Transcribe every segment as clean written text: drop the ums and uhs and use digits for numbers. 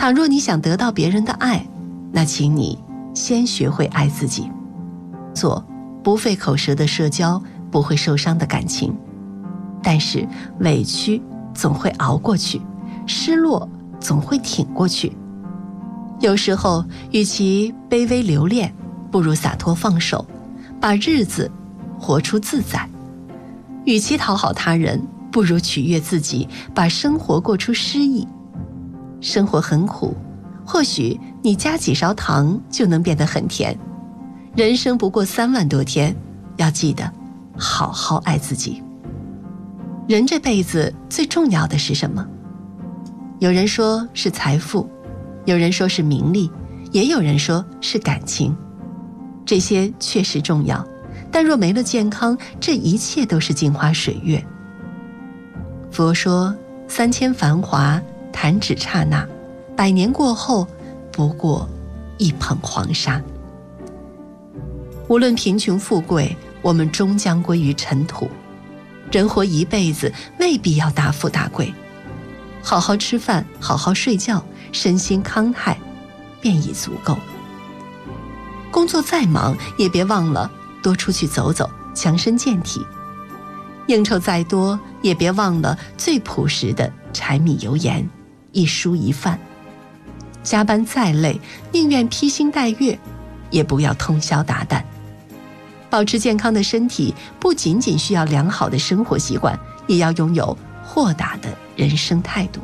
倘若你想得到别人的爱，那请你先学会爱自己。做不费口舌的社交，不会受伤的感情，但是委屈总会熬过去，失落总会挺过去。有时候与其卑微留恋，不如洒脱放手，把日子活出自在。与其讨好他人，不如取悦自己，把生活过出诗意。生活很苦，或许你加几勺糖就能变得很甜。人生不过3万多天，要记得好好爱自己。人这辈子最重要的是什么？有人说是财富，有人说是名利，也有人说是感情。这些确实重要，但若没了健康，这一切都是镜花水月。佛说3000繁华弹指刹那，100年过后不过一捧黄沙。无论贫穷富贵，我们终将归于尘土。人活一辈子，未必要大富大贵，好好吃饭，好好睡觉，身心康泰便已足够。工作再忙，也别忘了多出去走走，强身健体。应酬再多，也别忘了最朴实的柴米油盐，一蔬一饭。加班再累，宁愿披星戴月，也不要通宵达旦。保持健康的身体，不仅仅需要良好的生活习惯，也要拥有豁达的人生态度。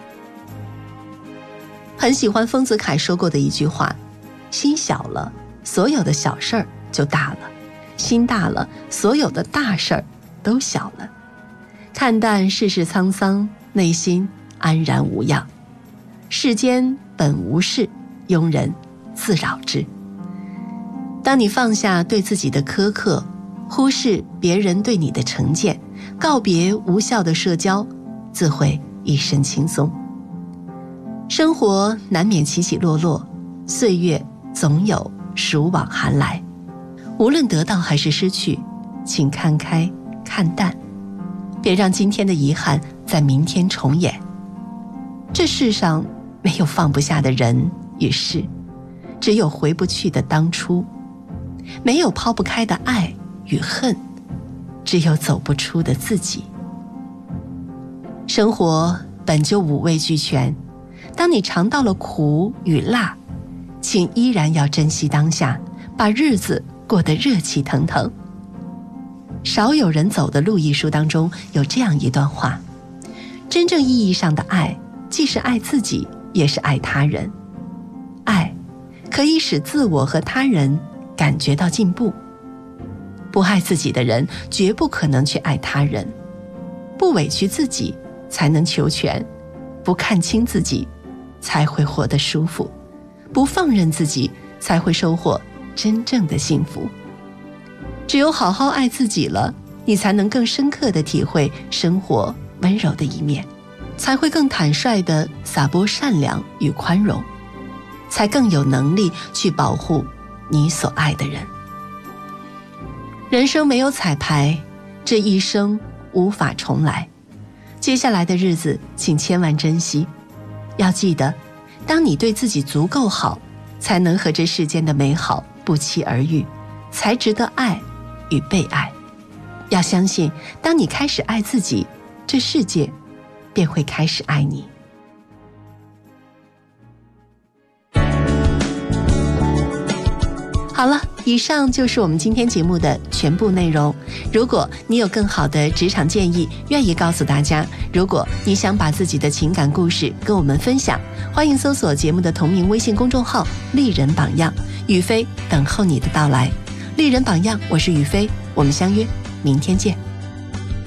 很喜欢丰子恺说过的一句话：心小了，所有的小事儿就大了；心大了，所有的大事儿都小了。看淡世事沧桑，内心安然无恙。世间本无事，庸人自扰之。当你放下对自己的苛刻，忽视别人对你的成见，告别无效的社交，自会一身轻松。生活难免起起落落，岁月总有暑往寒来。无论得到还是失去，请看开看淡，别让今天的遗憾在明天重演。这世上没有放不下的人与事，只有回不去的当初；没有抛不开的爱与恨，只有走不出的自己。生活本就五味俱全，当你尝到了苦与辣，请依然要珍惜当下，把日子过得热气腾腾。少有人走的路一书当中有这样一段话：真正意义上的爱，既是爱自己，也是爱他人。爱可以使自我和他人感觉到进步。不爱自己的人，绝不可能去爱他人。不委屈自己，才能求全；不看清自己，才会活得舒服；不放任自己，才会收获真正的幸福。只有好好爱自己了，你才能更深刻地体会生活温柔的一面，才会更坦率地洒播善良与宽容，才更有能力去保护你所爱的人。人生没有彩排，这一生无法重来。接下来的日子，请千万珍惜。要记得，当你对自己足够好，才能和这世间的美好不期而遇，才值得爱与被爱。要相信，当你开始爱自己，这世界便会开始爱你。好了，以上就是我们今天节目的全部内容。如果你有更好的职场建议，愿意告诉大家；如果你想把自己的情感故事跟我们分享，欢迎搜索节目的同名微信公众号“丽人榜样”，雨飞等候你的到来。丽人榜样，我是雨飞，我们相约明天见。